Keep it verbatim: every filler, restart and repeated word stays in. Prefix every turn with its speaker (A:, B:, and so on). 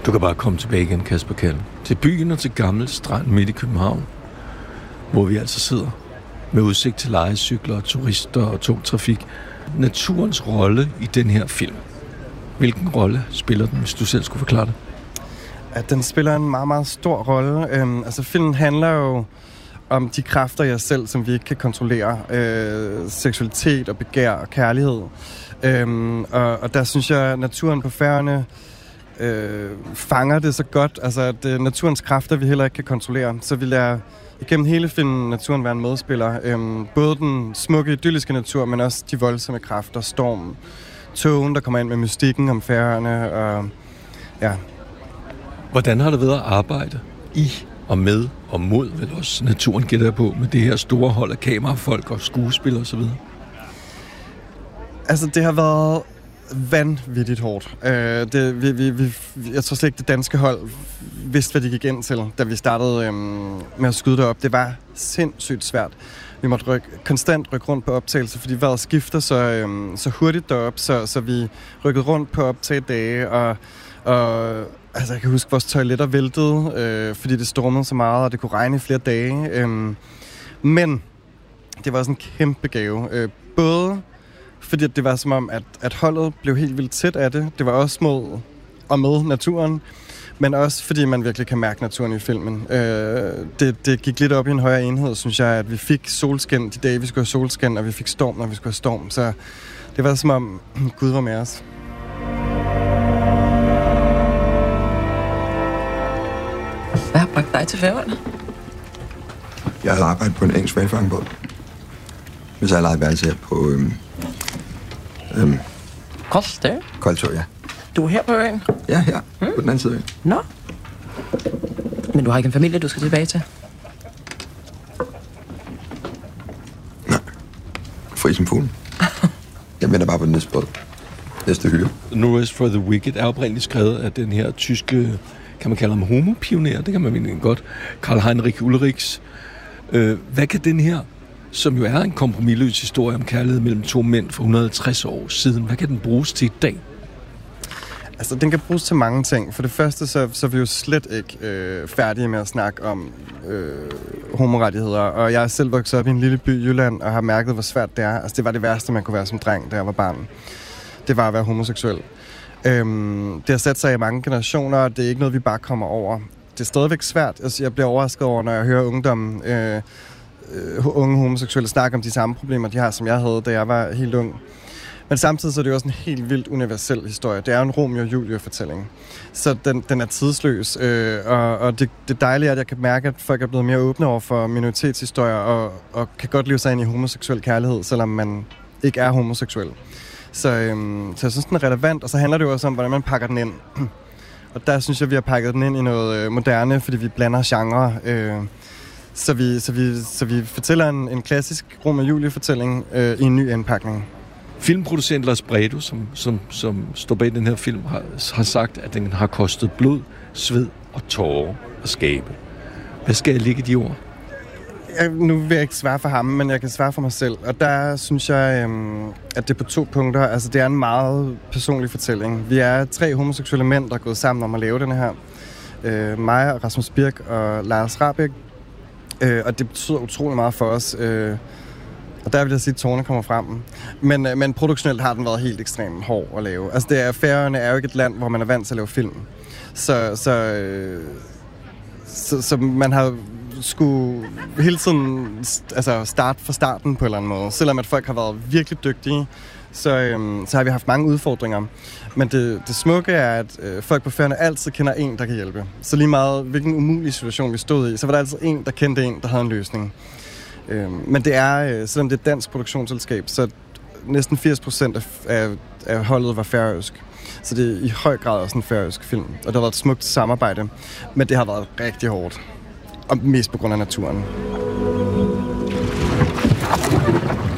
A: Du kan bare komme tilbage igen, Kasper Kjeld. Til byen og til Gammel Strand midt i København, hvor vi altså sidder med udsigt til lejecykler, turister og tung trafik. Naturens rolle i den her film. Hvilken rolle spiller den, hvis du selv skulle forklare det?
B: At den spiller en meget, meget stor rolle. Øhm, altså filmen handler jo om de kræfter i os selv, som vi ikke kan kontrollere. Øh, seksualitet og begær og kærlighed. Øhm, og, og der synes jeg, at naturen på Færøerne øh, fanger det så godt. Altså at øh, naturens kræfter, vi heller ikke kan kontrollere. Så vi lader igennem hele filmen naturen være en medspiller. Øhm, både den smukke, idylliske natur, men også de voldsomme kræfter, storm, togen, der kommer ind med mystikken om Færøerne. Og, ja.
A: Hvordan har det været at arbejde i og med og mod, vel også naturen gætter jeg på, med det her store hold af kamerafolk og skuespillere osv.?
B: Altså, det har været vanvittigt hårdt. Øh, det, vi, vi, vi, jeg tror slet ikke, det danske hold vidste, hvad de gik ind til, da vi startede øh, med at skyde derop. Det var sindssygt svært. Vi måtte rykke, konstant rykke rundt på optagelser, fordi vejret skifter så, øh, så hurtigt derop, så, så vi rykkede rundt på optagedage, og, og altså, jeg kan huske, at vores toiletter væltede, øh, fordi det stormede så meget, og det kunne regne i flere dage. Øh, men det var sådan en kæmpe gave. Øh, både fordi det var som om, at, at holdet blev helt vildt tæt af det. Det var også mod og med naturen, men også fordi man virkelig kan mærke naturen i filmen. Øh, det, det gik lidt op i en højere enhed, synes jeg, at vi fik solskin de dage, vi skulle have solskin, og vi fik storm, når vi skulle have storm. Så det var som om, Gud var med os.
C: Hvad har bragt dig til Færøerne?
D: Jeg havde arbejdet på en engelsk hvalfangerbåd. Hvis jeg lejede værelse her på øhm, øhm,
C: Koster?
D: Koldtog, ja.
C: Du er her på øen?
D: Ja, her. Hmm? På den anden side af øen.
C: Nå. Men du har ikke en familie, du skal tilbage til?
D: Nej. Fri som fuglen. Jeg venter bare på den næste båd. Næste hyre.
A: No Rest for the Wicked er oprindeligt skrevet af den her tyske, kan man kalde ham homopioner, det kan man egentlig godt, Karl Heinrich Ulrichs. Øh, hvad kan den her, som jo er en kompromisløs historie om kærlighed mellem to mænd for et hundrede og tres år siden, hvad kan den bruges til i dag?
B: Altså, den kan bruges til mange ting. For det første, så, så er vi jo slet ikke øh, færdige med at snakke om øh, homorettigheder. Og jeg er selv vokset op i en lille by i Jylland, og har mærket, hvor svært det er. Altså, det var det værste, man kunne være som dreng, da jeg var barn. Det var at være homoseksuel. Øhm, det har sat sig i mange generationer, og det er ikke noget, vi bare kommer over. Det er stadigvæk svært. Altså, jeg bliver overrasket over, når jeg hører ungdommen, øh, øh, unge homoseksuelle snakke om de samme problemer, de har, som jeg havde, da jeg var helt ung. Men samtidig så er det jo også en helt vildt universel historie. Det er jo en Romeo og Julie-fortælling. Så den, den er tidsløs. Øh, og og det, det dejlige er, at jeg kan mærke, at folk er blevet mere åbne over for minoritetshistorier, og, og kan godt leve sig ind i homoseksuel kærlighed, selvom man ikke er homoseksuel. Så, øhm, så jeg synes, den er relevant. Og så handler det jo også om, hvordan man pakker den ind. Og der synes jeg, vi har pakket den ind i noget øh, moderne, fordi vi blander genre. Øh, så, vi, så, vi, så vi fortæller en, en klassisk Romeo og Julie-fortælling øh, i en ny indpakning.
A: Filmproducent Lars Bredo, som, som, som står bag den her film, har, har sagt, at den har kostet blod, sved og tårer at skabe. Hvad skal jeg ligge i de ord?
B: Jeg, nu vil jeg ikke svare for ham, men jeg kan svare for mig selv. Og der synes jeg, øhm, at det er på to punkter. Altså, det er en meget personlig fortælling. Vi er tre homoseksuelle mænd, der er gået sammen om at lave den her. Øh, mig, Rasmus Birk og Lars Rahbek. Øh, og det betyder utrolig meget for os. Øh, og der vil jeg sige, at tårerne kommer frem. Men, øh, men produktionelt har den været helt ekstremt hård at lave. Altså, det er, Færøerne er jo ikke et land, hvor man er vant til at lave film. Så, så, øh, så, så man har skulle hele tiden altså starte fra starten på en eller anden måde. Selvom at folk har været virkelig dygtige, så, øhm, så har vi haft mange udfordringer. Men det, det smukke er, at øh, folk på Færøerne altid kender en, der kan hjælpe. Så lige meget, hvilken umulig situation vi stod i, så var der altid en, der kendte en, der havde en løsning. Øhm, men det er, øh, selvom det er et dansk produktionsselskab, så næsten firs procent af, af, af holdet var færøsk. Så det er i høj grad også en færøsk film. Og det har været et smukt samarbejde, men det har været rigtig hårdt. Og mest på grund af naturen.